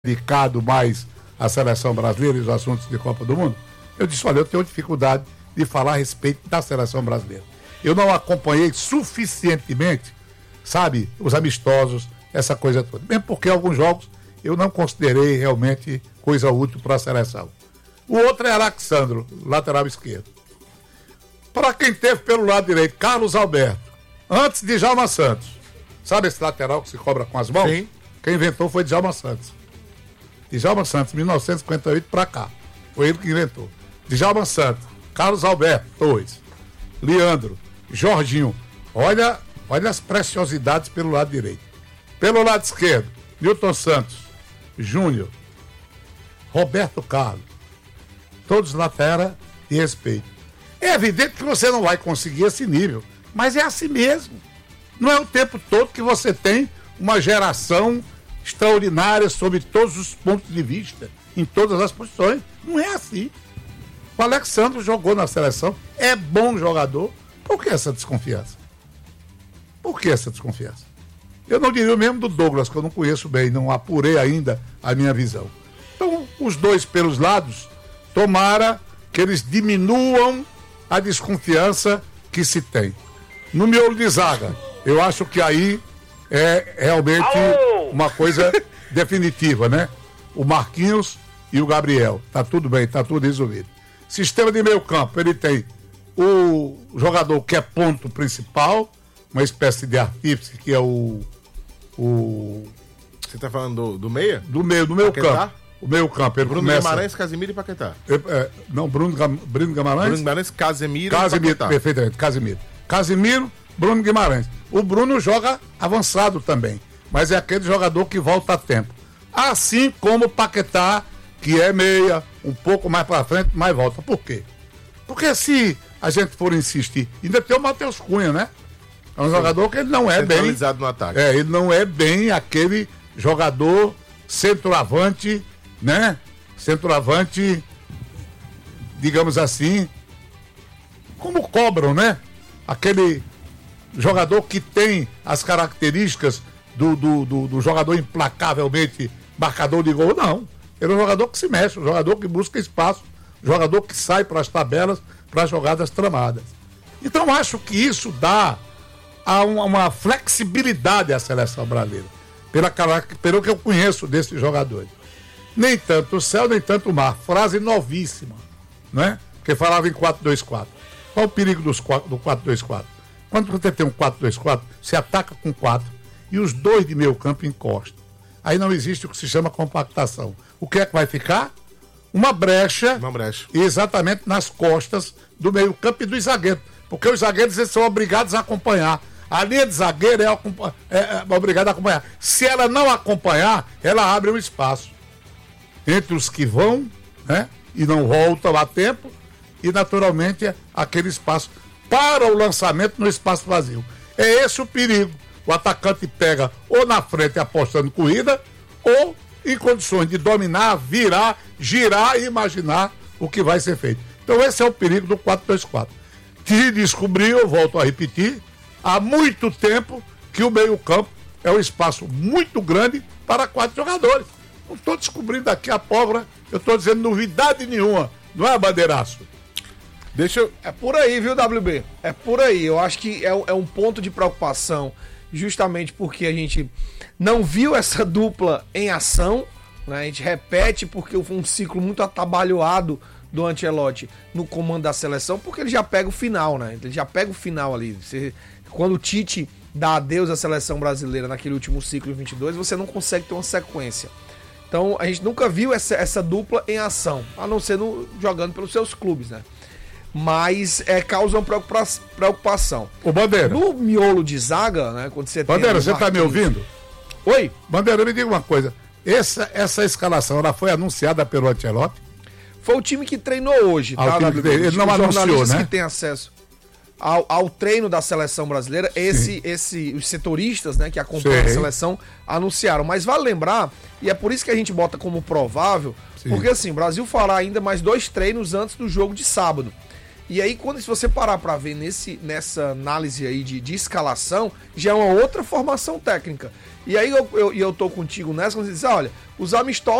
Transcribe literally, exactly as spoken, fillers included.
dedicado mais à seleção brasileira e os assuntos de Copa do Mundo, eu disse, olha, eu tenho dificuldade de falar a respeito da seleção brasileira. Eu não acompanhei suficientemente, sabe, os amistosos, essa coisa toda. Mesmo porque alguns jogos eu não considerei realmente coisa útil para a seleção. O outro é Alexandro, lateral esquerdo. Para quem teve pelo lado direito, Carlos Alberto, antes de Djalma Santos. Sabe esse lateral que se cobra com as mãos? Sim. Quem inventou foi Djalma Santos. Djalma Santos, mil novecentos e cinquenta e oito para cá. Foi ele que inventou. Djalma Santos, Carlos Alberto, dois. Leandro, Jorginho. Olha, olha as preciosidades pelo lado direito. Pelo lado esquerdo, Nilton Santos, Júnior, Roberto Carlos. Todos na terra de respeito. É evidente que você não vai conseguir esse nível, mas é assim mesmo. Não é o tempo todo que você tem uma geração extraordinária sob todos os pontos de vista, em todas as posições. Não é assim. O Alexandre jogou na seleção, é bom jogador. Por que essa desconfiança? Por que essa desconfiança? Eu não diria o mesmo do Douglas, que eu não conheço bem, não apurei ainda a minha visão. Então, os dois pelos lados, tomara que eles diminuam a desconfiança que se tem. No miolo de zaga, eu acho que aí é realmente uma coisa definitiva, né? O Marquinhos e o Gabriel. Tá tudo bem, tá tudo resolvido. Sistema de meio campo, ele tem o jogador que é ponto principal, uma espécie de artífice que é o... o Você tá falando do, do meia? do meio, do meio Paquetá? campo. O meio campo, ele Bruno começa... Guimarães, Casemiro e Paquetá. É, é, não, Bruno, Gam- Bruno Guimarães? Bruno Guimarães, Casemiro, Casemiro, e Paquetá. perfeitamente, Casemiro. Casemiro, Bruno Guimarães. O Bruno joga avançado também, mas é aquele jogador que volta a tempo. Assim como o Paquetá, que é meia, um pouco mais para frente, mas volta. Por quê? Porque se a gente for insistir, ainda tem o Matheus Cunha, né? É um Sim. jogador que ele não é bem... Centralizado no ataque. É, ele não é bem aquele jogador centroavante, né? Centroavante, digamos assim, como cobram, né? Aquele jogador que tem as características do, do, do, do jogador implacavelmente marcador de gol, não. Ele é um jogador que se mexe, um jogador que busca espaço, um jogador que sai para as tabelas, para as jogadas tramadas. Então acho que isso dá a uma, uma flexibilidade à seleção brasileira, pela, pelo que eu conheço desses jogadores. Nem tanto o céu, nem tanto o mar. Frase novíssima, né? Que falava em quatro dois quatro. Qual o perigo dos quatro, do quatro dois quatro? Quando você tem um quatro dois quatro, você ataca com quatro e os dois de meio campo encostam. Aí não existe o que se chama compactação. O que é que vai ficar? Uma brecha, Uma brecha. exatamente nas costas do meio campo e dos zagueiros. Porque os zagueiros eles são obrigados a acompanhar. A linha de zagueiro é, é, é obrigada a acompanhar. Se ela não acompanhar, ela abre um espaço entre os que vão, né, e não voltam a tempo, e naturalmente aquele espaço para o lançamento no espaço vazio. É esse o perigo. O atacante pega ou na frente apostando corrida, ou em condições de dominar, virar, girar e imaginar o que vai ser feito. Então esse é o perigo do quatro dois quatro. Que descobriu, eu volto a repetir, há muito tempo que o meio-campo é um espaço muito grande para quatro jogadores. Não estou descobrindo aqui a pólvora, eu estou dizendo novidade nenhuma, não é, Bandeiraço? Deixa eu... É por aí, viu, W B? É por aí. Eu acho que é, é um ponto de preocupação, justamente porque a gente não viu essa dupla em ação, né? A gente repete porque foi um ciclo muito atabalhoado do Ancelotti no comando da seleção, porque ele já pega o final, né? Ele já pega o final ali. Você, quando o Tite dá adeus à seleção brasileira naquele último ciclo em vinte e dois, você não consegue ter uma sequência. Então, a gente nunca viu essa, essa dupla em ação, a não ser no, jogando pelos seus clubes, né? Mas é, causa uma preocupa- preocupação. Ô, Bandeira. No miolo de zaga, né? Quando você Bandeira, tem você está me ouvindo? Oi? Bandeira, me diga uma coisa. Essa, essa escalação, ela foi anunciada pelo Ancelotti? Foi o time que treinou hoje, Ah, tá? o time que treinou. Ele não Os anunciou, jornalistas né? que têm acesso ao, ao treino da seleção brasileira, esse, esse, os setoristas, né, que acompanham Sim. a seleção, anunciaram. Mas vale lembrar, e é por isso que a gente bota como provável, Sim. porque assim, o Brasil fará ainda mais dois treinos antes do jogo de sábado. E aí, quando se você parar para ver nesse, nessa análise aí de, de escalação, já é uma outra formação técnica. E aí eu, eu, eu tô contigo nessa, quando você diz, olha, os amistosos